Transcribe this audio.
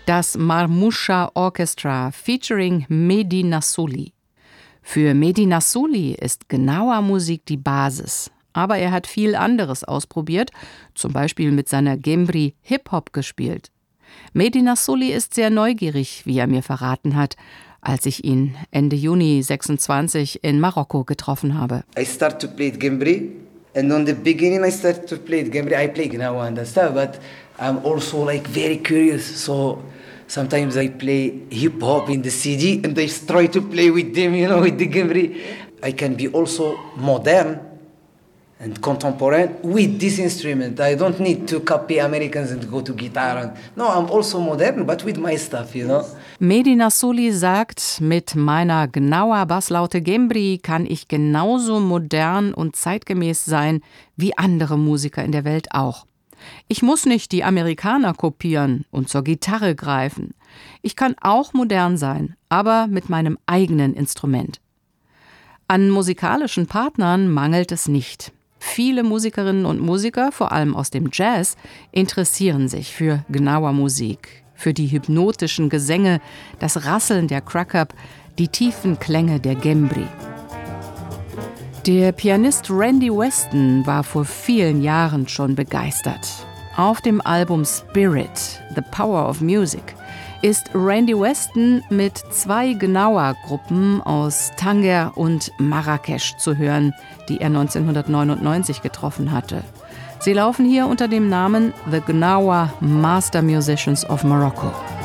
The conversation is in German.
Das Marmoucha Orchestra featuring Mehdi Nassuli. Für Mehdi Nassuli ist Gnawa-Musik die Basis. Aber er hat viel anderes ausprobiert, zum Beispiel mit seiner Gembri Hip-Hop gespielt. Mehdi Nassuli ist sehr neugierig, wie er mir verraten hat, als ich ihn Ende Juni 26 in Marokko getroffen habe. I start to play Gembri and on the beginning I started to play Gembri. I play Gnawa and stuff, but I'm also like very curious, so sometimes I play hip-hop in the CD and I try to play with them, with the Gembri. I can be also modern and contemporary with this instrument. I don't need to copy Americans and go to guitar. No, I'm also modern, but with my stuff, Mehdi Nassuli sagt, mit meiner Gnawa Basslaute Gembri kann ich genauso modern und zeitgemäß sein wie andere Musiker in der Welt auch. Ich muss nicht die Amerikaner kopieren und zur Gitarre greifen. Ich kann auch modern sein, aber mit meinem eigenen Instrument. An musikalischen Partnern mangelt es nicht. Viele Musikerinnen und Musiker, vor allem aus dem Jazz, interessieren sich für Gnawa-Musik, für die hypnotischen Gesänge, das Rasseln der Crackab, die tiefen Klänge der Gembri. Der Pianist Randy Weston war vor vielen Jahren schon begeistert. Auf dem Album Spirit, The Power of Music, ist Randy Weston mit 2 Gnawa-Gruppen aus Tanger und Marrakesch zu hören, die er 1999 getroffen hatte. Sie laufen hier unter dem Namen The Gnawa Master Musicians of Morocco.